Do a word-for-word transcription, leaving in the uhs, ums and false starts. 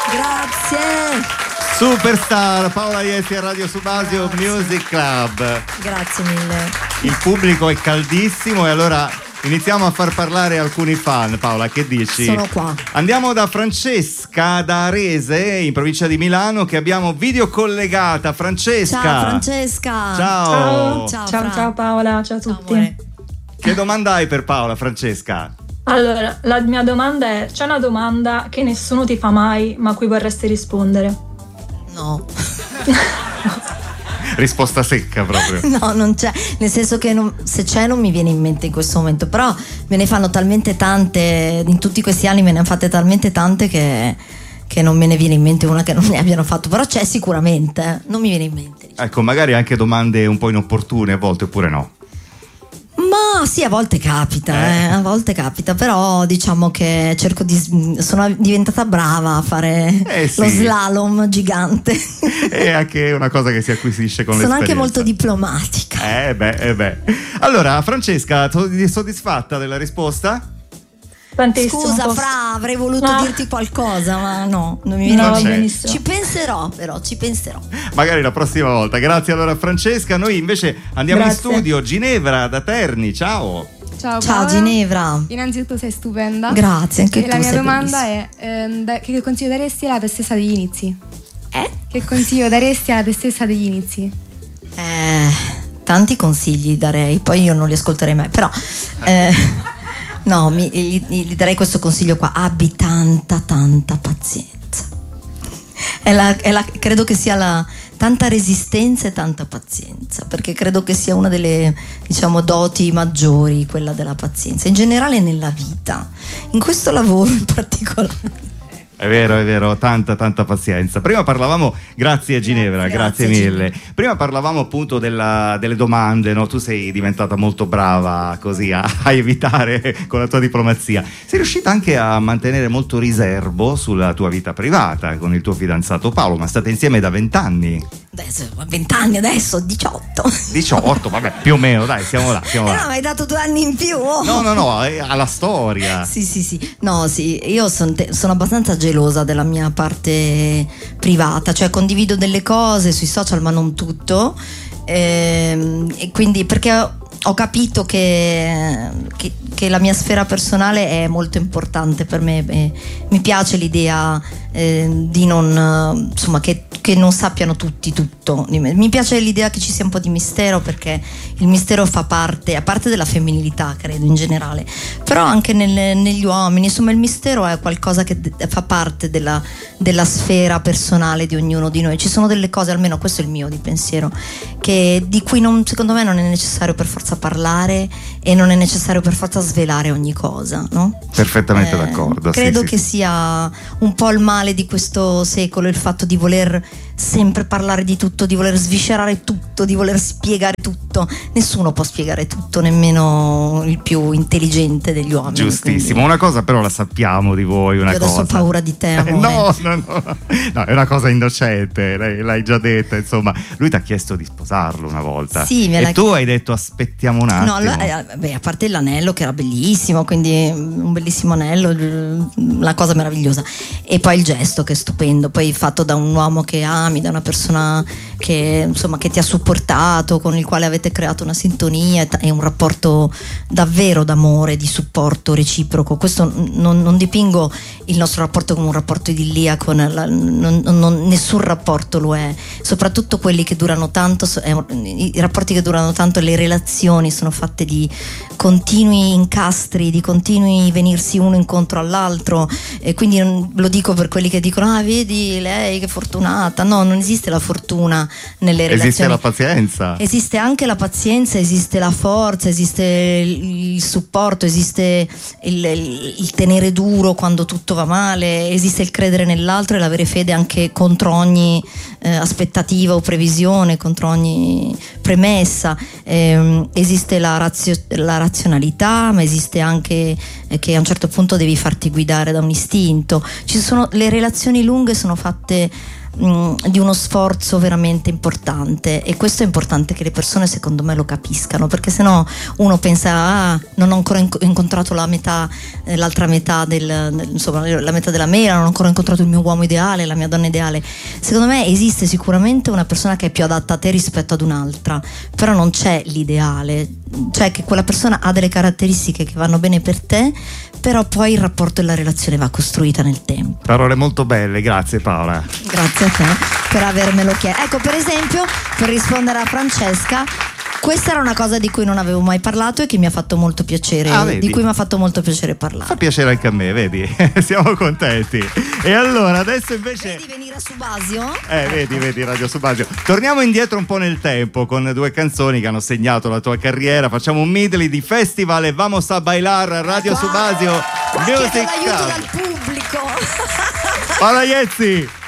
Grazie. Superstar Paola Iezzi a Radio Subasio. Grazie. Music Club. Grazie mille. Il pubblico è caldissimo e allora iniziamo a far parlare alcuni fan. Paola, che dici? Sono qua. Andiamo da Francesca da Arese, in provincia di Milano, che abbiamo video collegata. Francesca. Ciao Francesca. Ciao. Ciao, ciao, ciao, ciao Paola, ciao a ciao, tutti. amore. Che domanda hai per Paola, Francesca? Allora, la mia domanda è: c'è una domanda che nessuno ti fa mai, ma a cui vorresti rispondere? No. Risposta secca proprio. No, non c'è, nel senso che non, se c'è non mi viene in mente in questo momento, però me ne fanno talmente tante, in tutti questi anni me ne hanno fatte talmente tante che, che non me ne viene in mente una che non ne abbiano fatto, però c'è sicuramente, non mi viene in mente. Ecco, magari anche domande un po' inopportune a volte, oppure no? Ma sì, a volte capita, eh. Eh, a volte capita, però diciamo che cerco di, sono diventata brava a fare eh sì. lo slalom gigante. È anche una cosa che si acquisisce con sono l'esperienza. Sono anche molto diplomatica. Eh beh, eh beh. Allora, Francesca, soddisfatta della risposta? Tantissimo. Scusa Fra, avrei voluto no. dirti qualcosa, ma no, non mi viene no, in mente. Ci penserò, però, ci penserò. Magari la prossima volta. Grazie allora Francesca. Noi invece andiamo Grazie. in studio. Ginevra da Terni, ciao. Ciao, Ciao Paola. Ginevra. Innanzitutto sei stupenda. Grazie, anche e tu la mia sei domanda bellissima. è ehm, da, che consiglio daresti alla te stessa degli inizi? Eh? Che consiglio daresti alla te stessa degli inizi? Eh, tanti consigli darei, poi io non li ascolterei mai, però eh, no, mi, gli, gli darei questo consiglio qua: abbi tanta tanta pazienza. È la, è la, credo che sia la tanta resistenza e tanta pazienza, perché credo che sia una delle, diciamo, doti maggiori, quella della pazienza in generale nella vita, in questo lavoro in particolare. È vero, è vero, tanta tanta pazienza. Prima parlavamo, grazie Ginevra, grazie, grazie mille. Ginevra. Prima parlavamo appunto della, delle domande, no? Tu sei diventata molto brava così a, a evitare con la tua diplomazia. Sei riuscita anche a mantenere molto riservo sulla tua vita privata con il tuo fidanzato Paolo, ma state insieme da vent'anni. Adesso, vent'anni adesso, diciotto. diciotto, vabbè, più o meno, dai, siamo là, siamo eh là. no, mi hai dato due anni in più. Oh. No, no, no, alla storia. Sì, sì, sì. No, sì, io son te- sono abbastanza gelosa della mia parte privata, cioè condivido delle cose sui social, ma non tutto. Ehm, e quindi perché ho capito che, che, che la mia sfera personale è molto importante per me. E mi piace l'idea eh, di non, insomma, che, che non sappiano tutti tutto di me. Mi piace l'idea che ci sia un po' di mistero, perché il mistero fa parte, a parte della femminilità, credo, in generale, però anche nel, negli uomini. Insomma, il mistero è qualcosa che de- fa parte della, della sfera personale di ognuno di noi. Ci sono delle cose, almeno questo è il mio di pensiero, che di cui non, secondo me non è necessario per forza parlare e non è necessario per forza svelare ogni cosa, no? Perfettamente Eh, d'accordo. Credo sì, che sì. sia un po' il male di questo secolo, il fatto di voler sempre parlare di tutto, di voler sviscerare tutto, di voler spiegare tutto. Nessuno può spiegare tutto, nemmeno il più intelligente degli uomini. Giustissimo. Quindi Una cosa però la sappiamo di voi, una io adesso cosa. ho paura di te, amore. No, no, no, no, è una cosa innocente, lei, l'hai già detta, insomma. Lui ti ha chiesto di sposarlo una volta. Sì, me e l'ha... tu hai detto aspettiamo un attimo. No, allora, eh, beh, a parte l'anello che era bellissimo, quindi un bellissimo anello, una cosa meravigliosa, e poi il gesto che è stupendo, poi fatto da un uomo che ami, da una persona che, insomma, che ti ha supportato, con il quale avete creato una sintonia e un rapporto davvero d'amore, di supporto reciproco. Questo non, non dipingo il nostro rapporto come un rapporto idilliaco, la, non, non, nessun rapporto lo è, soprattutto quelli che durano tanto, i rapporti che durano tanto, le relazioni sono fatte di continui incastri, di continui venirsi uno incontro all'altro, e quindi lo dico per quelli che dicono ah vedi lei che fortunata. No, non esiste la fortuna nelle relazioni. Esiste la pazienza. Esiste anche la pazienza, esiste la forza, esiste il supporto, esiste il, il, il tenere duro quando tutto va male, esiste il credere nell'altro e l'avere fede anche contro ogni eh, aspettativa o previsione, contro ogni premessa. Eh, esiste la, razio, la razionalità, ma esiste anche eh, che a un certo punto devi farti guidare da un istinto. Ci sono, le relazioni lunghe sono fatte mh, di uno sforzo veramente importante, e questo è importante che le persone secondo me lo capiscano, perché sennò uno pensa ah, non ho ancora inc- incontrato la metà, eh, l'altra metà del, del, insomma la metà della mela, non ho ancora incontrato il mio uomo ideale, la mia donna ideale. Secondo me esiste sicuramente una persona che è più adatta a te rispetto ad un'altra, però non c'è l'ideale, cioè che quella persona ha delle caratteristiche che vanno bene per te, però poi il rapporto e la relazione va costruita nel tempo. Parole molto belle, grazie Paola. Grazie a te per avermelo chiesto. Ecco, per esempio, per rispondere a Francesca, questa era una cosa di cui non avevo mai parlato e che mi ha fatto molto piacere, ah, di cui mi ha fatto molto piacere parlare. Fa piacere anche a me, vedi? Siamo contenti. E allora adesso invece vedi venire a Subasio? Eh, vedi, vedi Radio Subasio. Torniamo indietro un po' nel tempo con due canzoni che hanno segnato la tua carriera. Facciamo un medley di festival e Vamos a bailar a Radio Qua, Subasio qua Music chiedo l'aiuto Club. dal pubblico. Paola Iezzi.